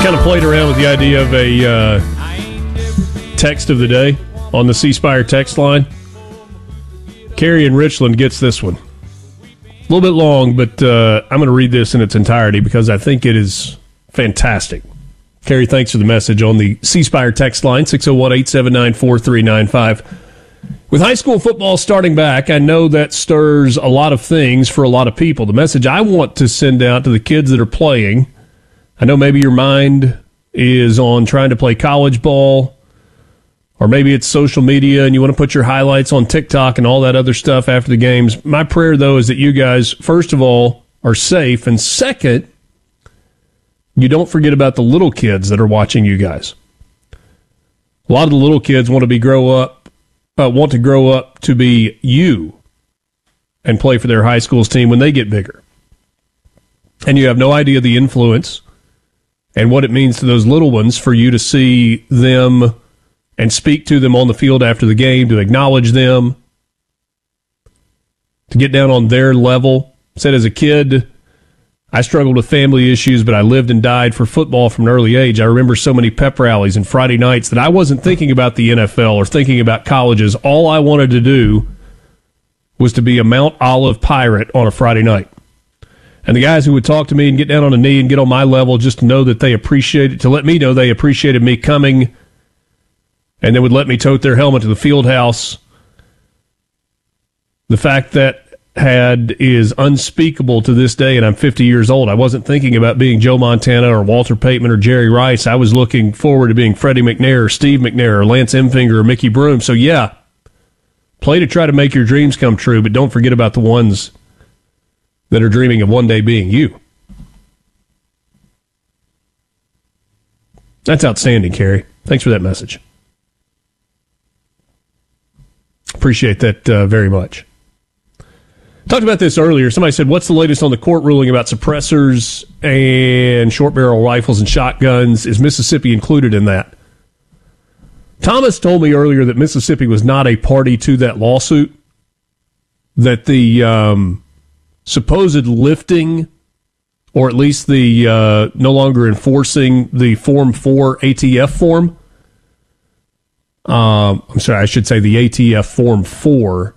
Kind of played around with the idea of a text of the day on the C Spire text line. Carrie in Richland gets this one. A little bit long, but I'm going to read this in its entirety because I think it is fantastic. Carrie, thanks for the message on the C Spire text line, 601-879-4395. With high school football starting back, I know that stirs a lot of things for a lot of people. The message I want to send out to the kids that are playing, I know maybe your mind is on trying to play college ball, or maybe it's social media and you want to put your highlights on TikTok and all that other stuff after the games. My prayer, though, is that you guys, first of all, are safe, and second, you don't forget about the little kids that are watching you guys. A lot of the little kids want to grow up to be you and play for their high school's team when they get bigger. And you have no idea the influence and what it means to those little ones for you to see them and speak to them on the field after the game, to acknowledge them, to get down on their level. Said as a kid, I struggled with family issues, but I lived and died for football from an early age. I remember so many pep rallies and Friday nights that I wasn't thinking about the NFL or thinking about colleges. All I wanted to do was to be a Mount Olive pirate on a Friday night. And the guys who would talk to me and get down on a knee and get on my level just to know that they appreciated, to let me know they appreciated me coming, and they would let me tote their helmet to the field house. The fact that is unspeakable to this day, and I'm 50 years old. I wasn't thinking about being Joe Montana or Walter Payton or Jerry Rice. I was looking forward to being Freddie McNair or Steve McNair or Lance Emfinger or Mickey Broom. So, yeah, play to try to make your dreams come true, but don't forget about the ones that are dreaming of one day being you. That's outstanding, Carrie. Thanks for that message. Appreciate that very much. Talked about this earlier. Somebody said, what's the latest on the court ruling about suppressors and short barrel rifles and shotguns? Is Mississippi included in that? Thomas told me earlier that Mississippi was not a party to that lawsuit, that the supposed lifting, or at least the no longer enforcing the Form 4 ATF form. I'm sorry, I should say the ATF Form 4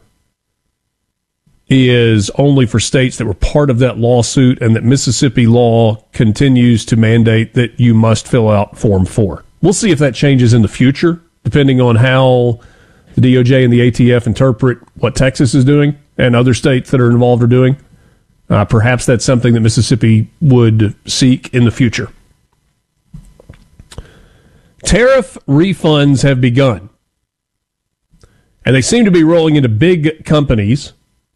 is only for states that were part of that lawsuit, and that Mississippi law continues to mandate that you must fill out Form 4. We'll see if that changes in the future, depending on how the DOJ and the ATF interpret what Texas is doing and other states that are involved are doing. Perhaps that's something that Mississippi would seek in the future. Tariff refunds have begun, and they seem to be rolling into big companies,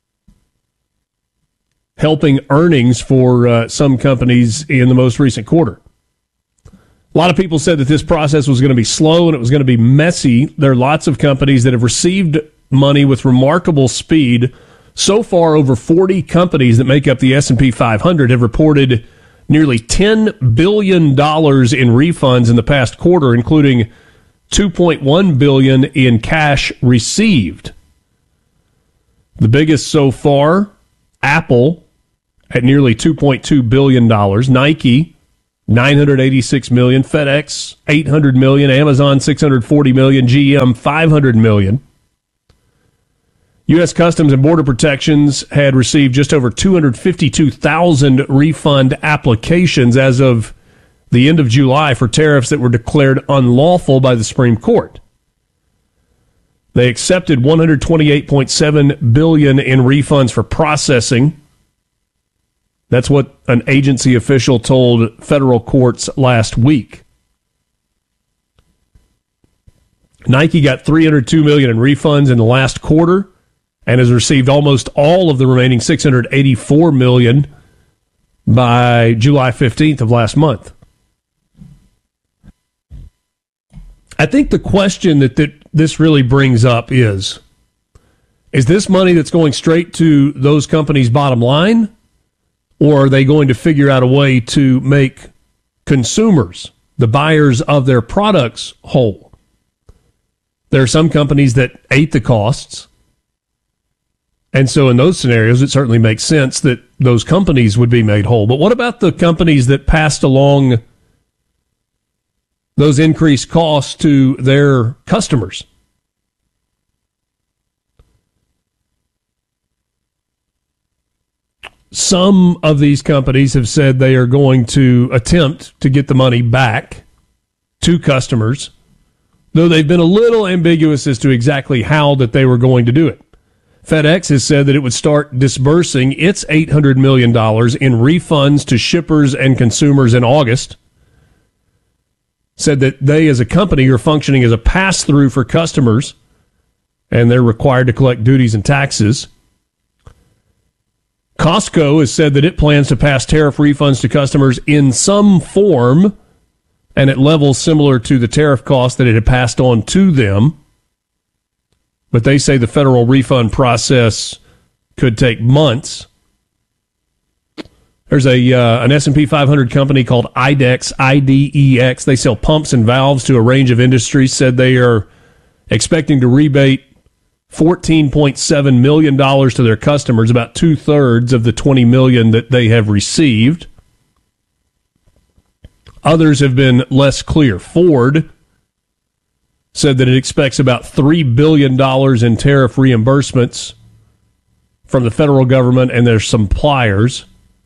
helping earnings for some companies in the most recent quarter. A lot of people said that this process was going to be slow and it was going to be messy. There are lots of companies that have received money with remarkable speed. So far, over 40 companies that make up the S&P 500 have reported nearly $10 billion in refunds in the past quarter, including $2.1 billion in cash received. The biggest so far, Apple, at nearly $2.2 billion, Nike, $986 million, FedEx, $800 million, Amazon, $640 million, GM, $500 million. U.S. Customs and Border Protections had received just over 252,000 refund applications as of the end of July for tariffs that were declared unlawful by the Supreme Court. They accepted $128.7 billion in refunds for processing. That's what an agency official told federal courts last week. Nike got $302 million in refunds in the last quarter and has received almost all of the remaining $684 million by July 15th of last month. I think the question that this really brings up is this money that's going straight to those companies' bottom line, or are they going to figure out a way to make consumers, the buyers of their products, whole? There are some companies that ate the costs, and so in those scenarios, it certainly makes sense that those companies would be made whole. But what about the companies that passed along those increased costs to their customers. Some of these companies have said they are going to attempt to get the money back to customers, though they've been a little ambiguous as to exactly how that they were going to do it. FedEx has said that it would start disbursing its $800 million in refunds to shippers and consumers in August. Said that they, as a company, are functioning as a pass-through for customers, and they're required to collect duties and taxes. Costco has said that it plans to pass tariff refunds to customers in some form and at levels similar to the tariff cost that it had passed on to them. But they say the federal refund process could take months. There's an S&P 500 company called IDEX, IDEX. They sell pumps and valves to a range of industries. Said they are expecting to rebate $14.7 million to their customers, about two-thirds of the $20 million that they have received. Others have been less clear. Ford said that it expects about $3 billion in tariff reimbursements from the federal government and their suppliers.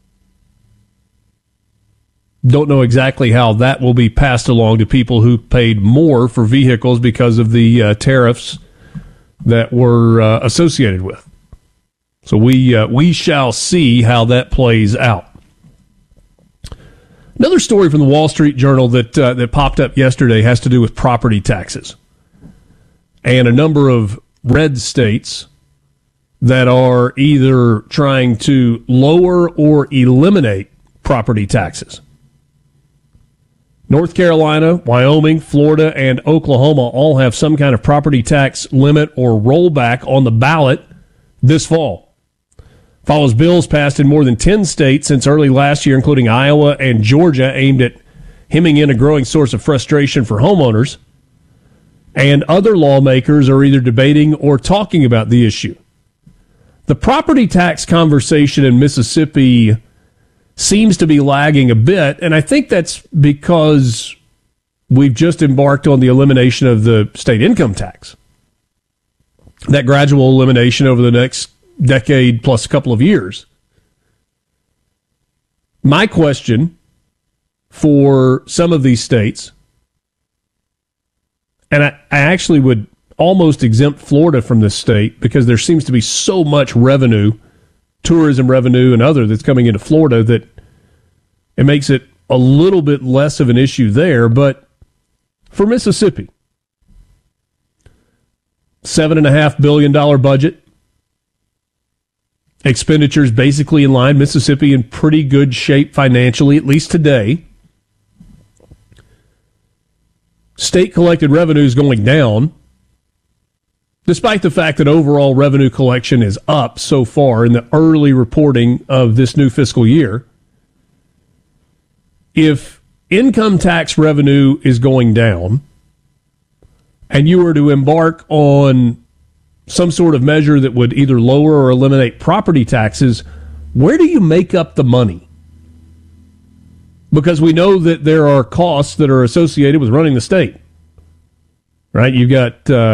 Don't know exactly how that will be passed along to people who paid more for vehicles because of the tariffs that were associated with. So we shall see how that plays out. Another story from the Wall Street Journal that popped up yesterday has to do with property taxes and a number of red states that are either trying to lower or eliminate property taxes. North Carolina, Wyoming, Florida, and Oklahoma all have some kind of property tax limit or rollback on the ballot this fall. Follows bills passed in more than 10 states since early last year, including Iowa and Georgia, aimed at hemming in a growing source of frustration for homeowners. And other lawmakers are either debating or talking about the issue. The property tax conversation in Mississippi seems to be lagging a bit, and I think that's because we've just embarked on the elimination of the state income tax. That gradual elimination over the next decade plus a couple of years. My question for some of these states, and I actually would almost exempt Florida from this state because there seems to be so much revenue, tourism revenue and other that's coming into Florida that it makes it a little bit less of an issue there. But for Mississippi, $7.5 billion budget. Expenditures basically in line. Mississippi in pretty good shape financially, at least today. State collected revenue is going down, despite the fact that overall revenue collection is up so far in the early reporting of this new fiscal year. If income tax revenue is going down, and you were to embark on some sort of measure that would either lower or eliminate property taxes, where do you make up the money? Because we know that there are costs that are associated with running the state, right? You've got